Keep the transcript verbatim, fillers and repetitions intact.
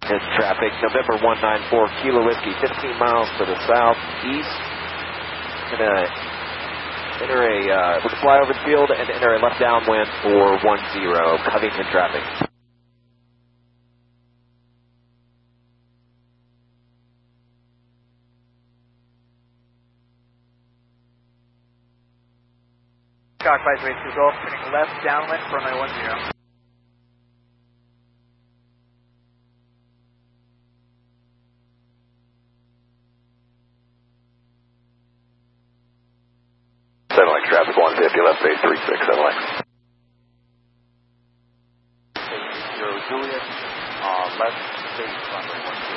In traffic, November one nine four, Kilo Whiskey, fifteen miles to the southeast. Gonna enter a, uh, we're gonna fly over the field and enter a left downwind for one zero, Covington traffic. Scock five three two Golf, turning left downwind for runway one zero. Satellite traffic one fifty, left base three six, satellite. Zero Juliet, uh, left base runway one zero.